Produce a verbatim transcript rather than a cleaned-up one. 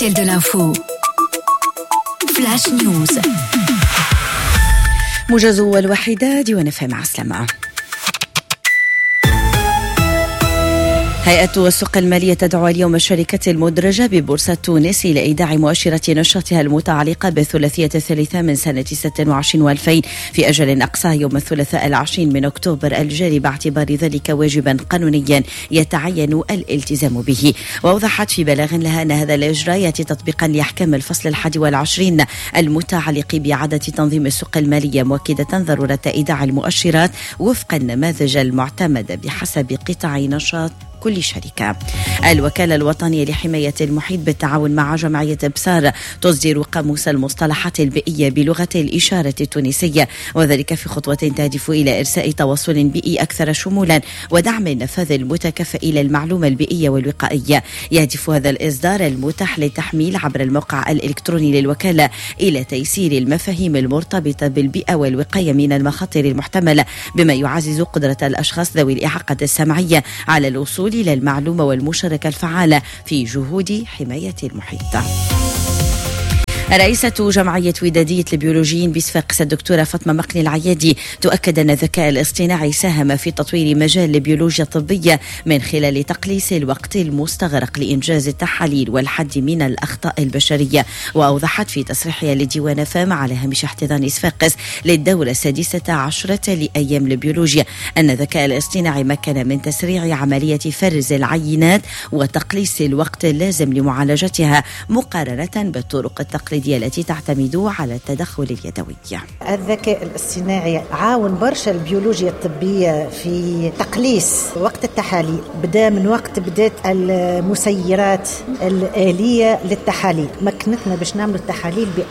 Tel de l'info. Flash News. موجز والوحيدة ديوان فهم عسلمة. هيئة السوق المالية تدعو اليوم الشركة المدرجة ببورصة تونس إلى إيداع مؤشرات نشاطها المتعلقة بثلاثية الثالثة من سنة ستة وعشرين وألفين في أجل أقصى يوم الثلاثاء العشرين من أكتوبر الجاري، باعتبار ذلك واجبا قانونيا يتعين الالتزام به. وأوضحت في بلاغ لها أن هذا الإجراء يأتي تطبيقا لأحكام الفصل الحادي والعشرين المتعلق بإعادة تنظيم السوق المالية، مؤكدة ضرورة إيداع المؤشرات وفق النماذج المعتمدة بحسب قطاع نشاط كل شركة. الوكالة الوطنية لحماية المحيط بالتعاون مع جمعية بسار تصدر قاموس المصطلحات البيئية بلغة الإشارة التونسية، وذلك في خطوة تهدف إلى إرساء تواصل بيئي أكثر شمولا ودعم النفاذ المتكافئ إلى المعلومة البيئية والوقائية. يهدف هذا الإصدار المتاح للتحميل عبر الموقع الإلكتروني للوكالة إلى تيسير المفاهيم المرتبطة بالبيئة والوقاية من المخاطر المحتملة، بما يعزز قدرة الأشخاص ذوي الإعاقة السمعية على الوصول إلى المعلومة والمشاركة الفعالة في جهود حماية المحيط. رئيسة جمعية ودادية البيولوجيين بصفاقس الدكتورة فاطمة مقني العيادي تؤكد أن الذكاء الاصطناعي ساهم في تطوير مجال البيولوجيا الطبية من خلال تقليص الوقت المستغرق لإنجاز التحاليل والحد من الأخطاء البشرية. وأوضحت في تصريحها لديوان فام على هامش احتضان صفاقس للدورة السادسة عشرة لأيام البيولوجيا أن الذكاء الاصطناعي مكن من تسريع عملية فرز العينات وتقليص الوقت اللازم لمعالجتها مقارنة بالطرق التقليدية التي تعتمد على التدخل اليدوي. الذكاء الاصطناعي عاون برشا البيولوجيا الطبية في تقليص وقت التحاليل، بدأ من وقت بدات المسيرات الآلية للتحاليل، مكنتنا باش نعمل التحاليل